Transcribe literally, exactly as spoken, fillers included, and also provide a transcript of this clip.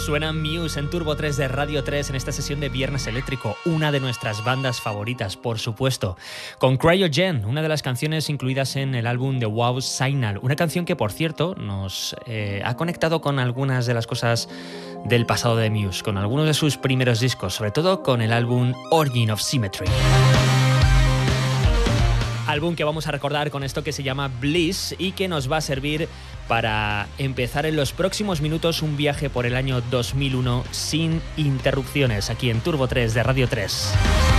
Suenan Muse en Turbo tres de Radio tres en esta sesión de Viernes Eléctrico, una de nuestras bandas favoritas, por supuesto, con Cryogen, una de las canciones incluidas en el álbum The Wow Signal, una canción que, por cierto, nos eh, ha conectado con algunas de las cosas del pasado de Muse, con algunos de sus primeros discos, sobre todo con el álbum Origin of Symmetry. Álbum que vamos a recordar con esto que se llama Bliss y que nos va a servir para empezar en los próximos minutos un viaje por el año dos mil uno sin interrupciones aquí en Turbo tres de Radio tres.